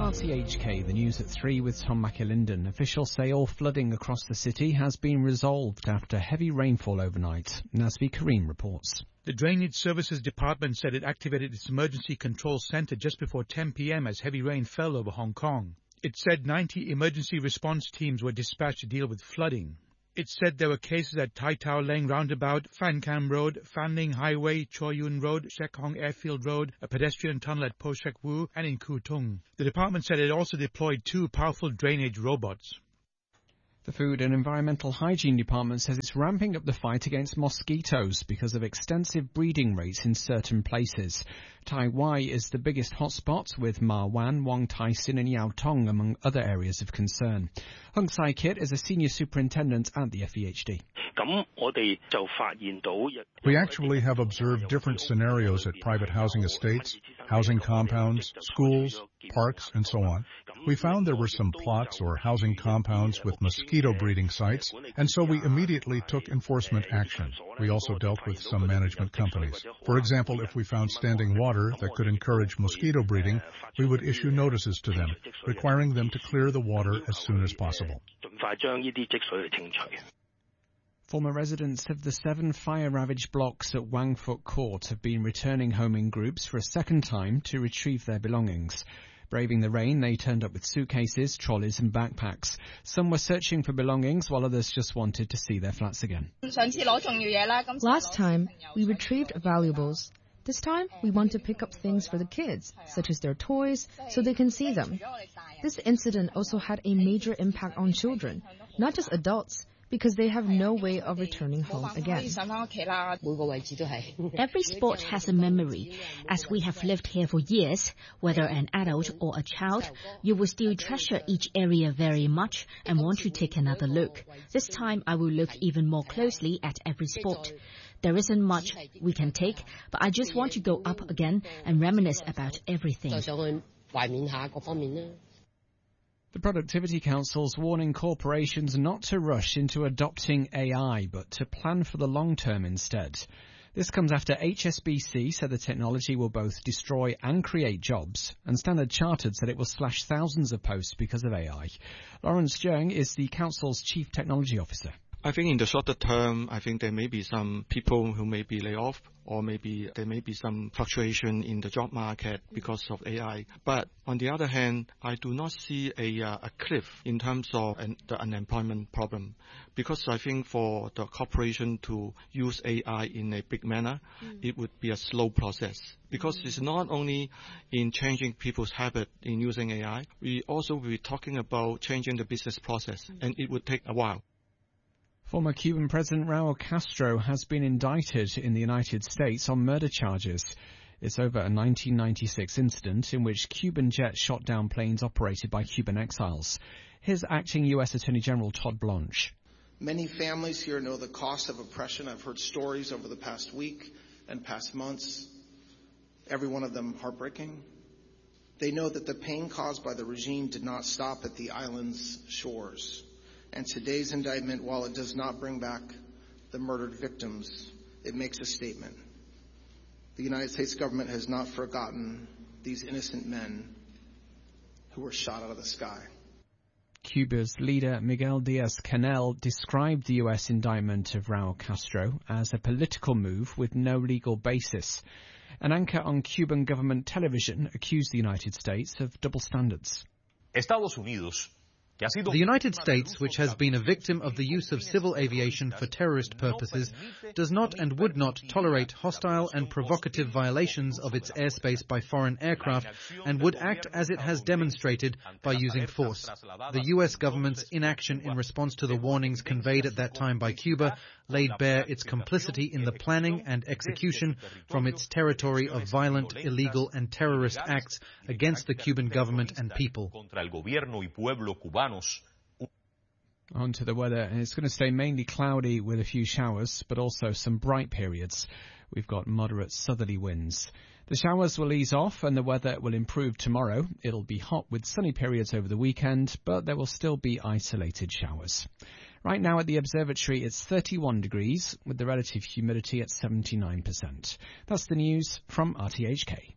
RTHK, the news at 3 with Tom McAlinden. Officials say all flooding across the city has been resolved after heavy rainfall overnight. Nasvi Karim reports. The Drainage Services Department said it activated its emergency control center just before 10 p.m. as heavy rain fell over Hong Kong. It said 90 emergency response teams were dispatched to deal with flooding. It said there were cases at Tai Tao Leng Roundabout, Fan Kam Road, Fan Ling Highway, Choi Yun Road, Shek Hong Airfield Road, a pedestrian tunnel at Po Shek Wu, and in Kwu Tung. The department said it also deployed 2 powerful drainage robots. The Food and Environmental Hygiene Department says it's ramping up the fight against mosquitoes because of extensive breeding rates in certain places. Tai Wai is the biggest hotspot, with Ma Wan, Wong Tai Sin and Yau Tong among other areas of concern. Hung Sai Kit is a senior superintendent at the FEHD. We actually have observed different scenarios at private housing estates, housing compounds, schools, parks, and so on. We found there were some plots or housing compounds with mosquito breeding sites, and so we immediately took enforcement action. We also dealt with some management companies. For example, if we found standing water that could encourage mosquito breeding, we would issue notices to them, requiring them to clear the water as soon as possible. Former residents of the 7 fire-ravaged blocks at Wang Fuk Court have been returning home in groups for a second time to retrieve their belongings. Braving the rain, they turned up with suitcases, trolleys and backpacks. Some were searching for belongings, while others just wanted to see their flats again. Last time, we retrieved valuables. This time, we want to pick up things for the kids, such as their toys, so they can see them. This incident also had a major impact on children, not just adults, because they have no way of returning home again. Every spot has a memory. As we have lived here for years, whether an adult or a child, you will still treasure each area very much and want to take another look. This time I will look even more closely at every spot. There isn't much we can take, but I just want to go up again and reminisce about everything. The Productivity Council's warning corporations not to rush into adopting AI, but to plan for the long term instead. This comes after HSBC said the technology will both destroy and create jobs, and Standard Chartered said it will slash thousands of posts because of AI. Lawrence Jung is the council's chief technology officer. I think in the shorter term, I think there may be some people who may be laid off, or maybe there may be some fluctuation in the job market because of AI. But on the other hand, I do not see a cliff in terms of the unemployment problem, because I think for the corporation to use AI in a big manner, it would be a slow process. Because it's not only in changing people's habit in using AI, we also will be talking about changing the business process, and it would take a while. Former Cuban President Raul Castro has been indicted in the United States on murder charges. It's over a 1996 incident in which Cuban jets shot down planes operated by Cuban exiles. Here's acting U.S. Attorney General Todd Blanche. Many families here know the cost of oppression. I've heard stories over the past week and past months, every one of them heartbreaking. They know that the pain caused by the regime did not stop at the island's shores. And today's indictment, while it does not bring back the murdered victims, it makes a statement. The United States government has not forgotten these innocent men who were shot out of the sky. Cuba's leader Miguel Díaz-Canel described the U.S. indictment of Raul Castro as a political move with no legal basis. An anchor on Cuban government television accused the United States of double standards. The United States, which has been a victim of the use of civil aviation for terrorist purposes, does not and would not tolerate hostile and provocative violations of its airspace by foreign aircraft, and would act as it has demonstrated by using force. The U.S. government's inaction in response to the warnings conveyed at that time by Cuba laid bare its complicity in the planning and execution from its territory of violent, illegal and terrorist acts against the Cuban government and people. On to the weather. It's going to stay mainly cloudy with a few showers, but also some bright periods. We've got moderate southerly winds. The showers will ease off and the weather will improve tomorrow. It'll be hot with sunny periods over the weekend, but there will still be isolated showers. Right now at the observatory, it's 31 degrees with the relative humidity at 79%. That's the news from RTHK.